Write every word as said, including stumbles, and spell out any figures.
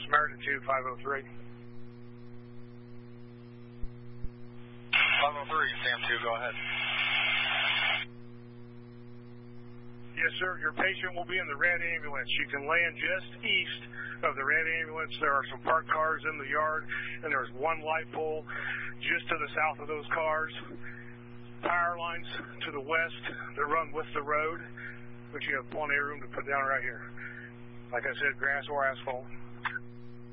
Samaritan two, five oh three. five oh three, Sam two, go ahead. Yes, sir. Your patient will be in the red ambulance. You can land just east of the red ambulance. There are some parked cars in the yard, and there's one light pole just to the south of those cars. Power lines to the west that run with the road, which you have plenty of room to put down right here. Like I said, grass or asphalt.